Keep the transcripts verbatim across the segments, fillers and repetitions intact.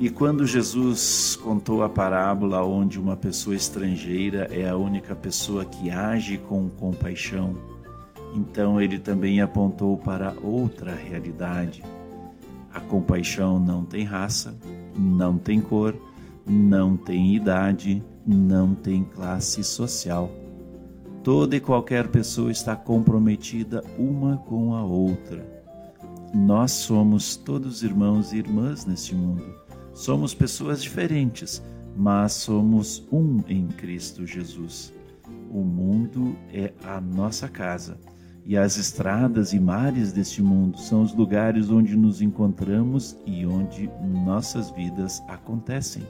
E quando Jesus contou a parábola onde uma pessoa estrangeira é a única pessoa que age com compaixão, então ele também apontou para outra realidade. A compaixão não tem raça, não tem cor, não tem idade, não tem classe social. Toda e qualquer pessoa está comprometida uma com a outra. Nós somos todos irmãos e irmãs neste mundo. Somos pessoas diferentes, mas somos um em Cristo Jesus. O mundo é a nossa casa, e as estradas e mares deste mundo são os lugares onde nos encontramos e onde nossas vidas acontecem.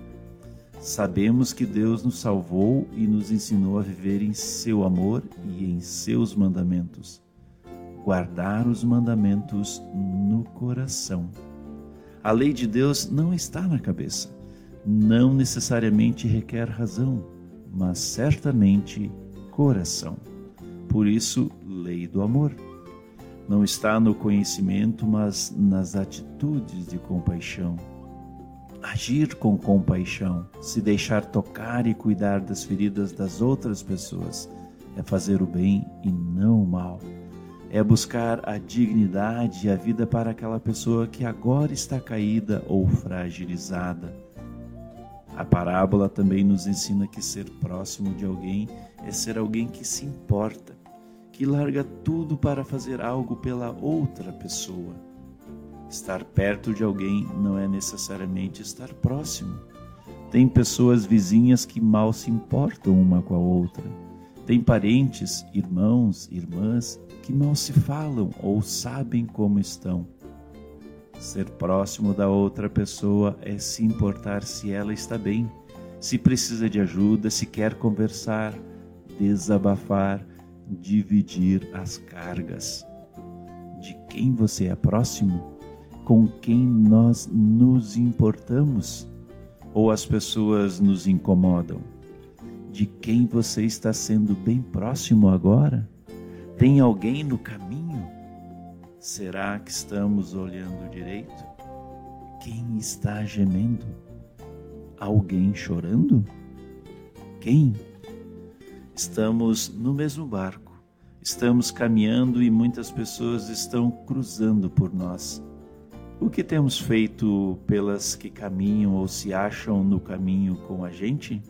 Sabemos que Deus nos salvou e nos ensinou a viver em seu amor e em seus mandamentos. Guardar os mandamentos no coração. A lei de Deus não está na cabeça. Não necessariamente requer razão, mas certamente coração. Por isso, lei do amor. Não está no conhecimento, mas nas atitudes de compaixão. Agir com compaixão, se deixar tocar e cuidar das feridas das outras pessoas, é fazer o bem e não o mal. É buscar a dignidade e a vida para aquela pessoa que agora está caída ou fragilizada. A parábola também nos ensina que ser próximo de alguém é ser alguém que se importa, que larga tudo para fazer algo pela outra pessoa. Estar perto de alguém não é necessariamente estar próximo. Tem pessoas vizinhas que mal se importam uma com a outra. Tem parentes, irmãos, irmãs, que mal se falam ou sabem como estão. Ser próximo da outra pessoa é se importar se ela está bem, se precisa de ajuda, se quer conversar, desabafar, dividir as cargas. De quem você é próximo? Com quem nós nos importamos? Ou as pessoas nos incomodam? De quem você está sendo bem próximo agora? Tem alguém no caminho? Será que estamos olhando direito? Quem está gemendo? Alguém chorando? Quem? Estamos no mesmo barco. Estamos caminhando e muitas pessoas estão cruzando por nós. O que temos feito pelas que caminham ou se acham no caminho com a gente?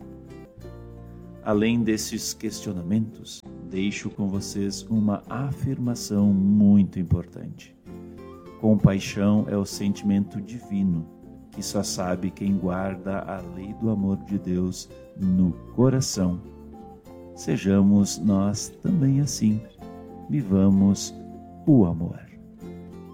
Além desses questionamentos, deixo com vocês uma afirmação muito importante. Compaixão é o sentimento divino que só sabe quem guarda a lei do amor de Deus no coração. Sejamos nós também assim. Vivamos o amor.